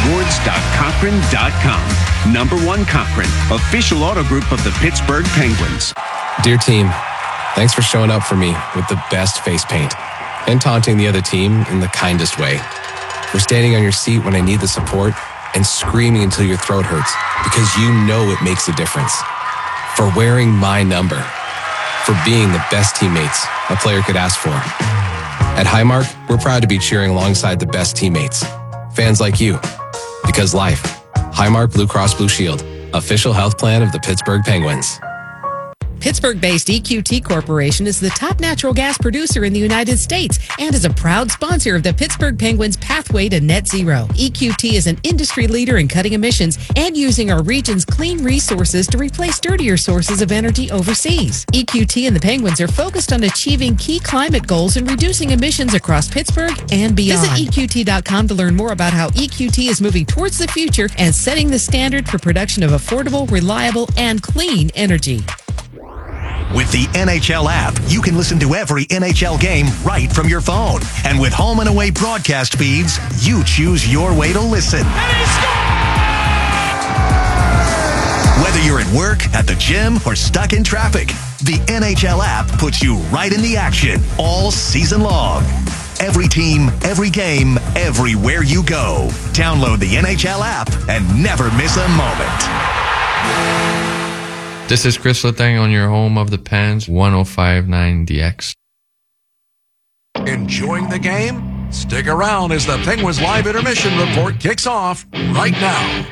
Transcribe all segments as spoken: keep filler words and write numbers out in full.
awards dot Cochrane dot com. Number one Cochrane, official auto group of the Pittsburgh Penguins. Dear team, thanks for showing up for me with the best face paint and taunting the other team in the kindest way. For standing on your seat when I need the support and screaming until your throat hurts because you know it makes a difference. For wearing my number. For being the best teammates a player could ask for. At Highmark, we're proud to be cheering alongside the best teammates. Fans like you. Because life. Highmark Blue Cross Blue Shield. Official health plan of the Pittsburgh Penguins. Pittsburgh-based E Q T Corporation is the top natural gas producer in the United States and is a proud sponsor of the Pittsburgh Penguins' pathway to net zero. E Q T is an industry leader in cutting emissions and using our region's clean resources to replace dirtier sources of energy overseas. E Q T and the Penguins are focused on achieving key climate goals and reducing emissions across Pittsburgh and beyond. Visit E Q T dot com to learn more about how E Q T is moving towards the future and setting the standard for production of affordable, reliable, and clean energy. With the N H L app, you can listen to every N H L game right from your phone. And with home and away broadcast feeds, you choose your way to listen. And he scored! Whether you're at work, at the gym, or stuck in traffic, the N H L app puts you right in the action all season long. Every team, every game, everywhere you go. Download the N H L app and never miss a moment. This is Chris Letang on your home of the Pens, one oh five point nine D X. Enjoying the game? Stick around as the Penguins Live Intermission Report kicks off right now.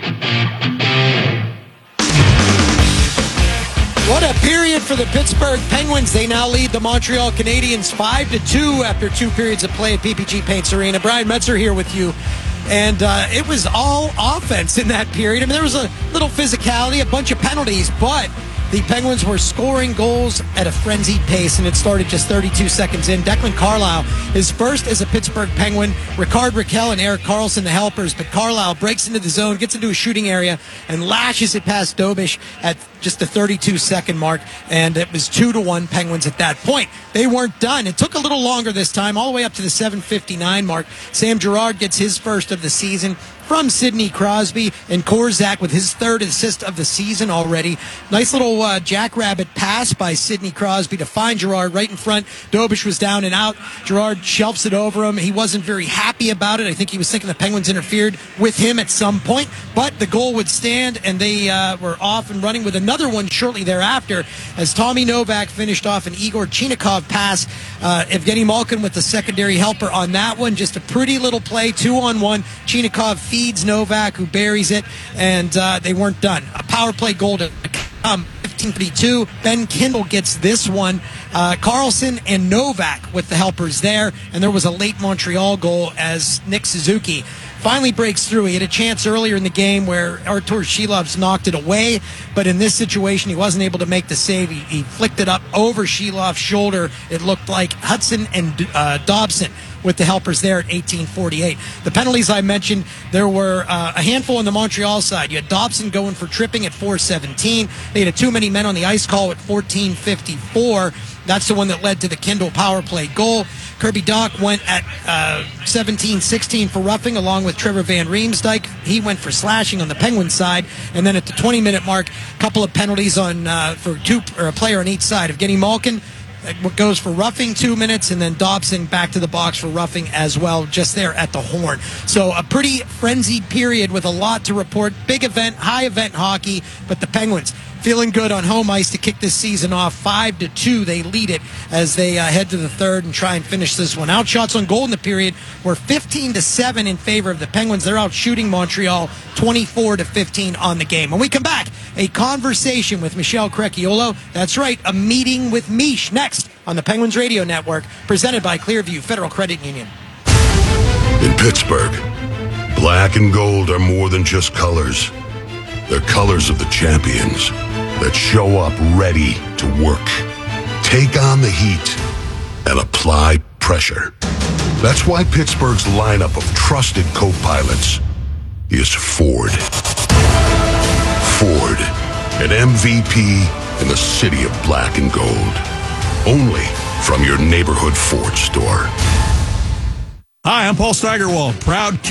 What a period for the Pittsburgh Penguins. They now lead the Montreal Canadiens five to two after two periods of play at P P G Paints Arena. Brian Metzer here with you. And uh, it was all offense in that period. I mean, there was a little physicality, a bunch of penalties, but the Penguins were scoring goals at a frenzied pace, and it started just thirty-two seconds in. Declan Carlisle is first as a Pittsburgh Penguin. Ricard Raquel and Erik Karlsson, the helpers, but Carlisle breaks into the zone, gets into a shooting area, and lashes it past Dobish at just the thirty-two second mark, and it was two to one Penguins at that point. They weren't done. It took a little longer this time, all the way up to the seven fifty-nine mark. Sam Girard gets his first of the season from Sidney Crosby, and Korzak with his third assist of the season already. Nice little uh, jackrabbit pass by Sidney Crosby to find Girard right in front. Dobish was down and out. Girard shelves it over him. He wasn't very happy about it. I think he was thinking the Penguins interfered with him at some point, but the goal would stand, and they uh, were off and running with another one shortly thereafter as Tommy Novak finished off an Igor Chinakhov pass. Uh, Evgeny Malkin with the secondary helper on that one. Just a pretty little play, two on one. Chinakhov feeds Novak, who buries it, and uh, they weren't done. A power play goal to come. fifteen thirty-two. Ben Kindle gets this one. Uh, Karlsson and Novak with the helpers there, and there was a late Montreal goal as Nick Suzuki finally breaks through. He had a chance earlier in the game where Artur Shilov's knocked it away, but in this situation, he wasn't able to make the save. He, he flicked it up over Shilov's shoulder. It looked like Hudson and uh, Dobson with the helpers there at eighteen forty-eight. The penalties I mentioned, there were uh, a handful on the Montreal side. You had Dobson going for tripping at four seventeen. They had a too many men on the ice call at fourteen fifty-four. That's the one that led to the Kindle power play goal. Kirby Dach went at uh, seventeen sixteen for roughing, along with Trevor Van Riemsdyk. He went for slashing on the Penguin side. And then at the twenty-minute mark, a couple of penalties on uh, for two or a player on each side. Evgeny Malkin what goes for roughing two minutes, and then Dobson back to the box for roughing as well, just there at the horn. So a pretty frenzied period with a lot to report. Big event, high event hockey, but the Penguins feeling good on home ice to kick this season off. Five to two, they lead it as they uh, head to the third and try and finish this one out. Shots on goal in the period were fifteen to seven in favor of the Penguins. They're out shooting Montreal twenty-four to fifteen on the game. When we come back, a conversation with Michelle Crecchiolo. That's right, a meeting with Mish next on the Penguins Radio Network, presented by Clearview Federal Credit Union. In Pittsburgh, black and gold are more than just colors. They're colors of the champions that show up ready to work, take on the heat, and apply pressure. That's why Pittsburgh's lineup of trusted co-pilots is Ford. Ford, an M V P in the city of black and gold. Only from your neighborhood Ford store. Hi, I'm Paul Steigerwald, proud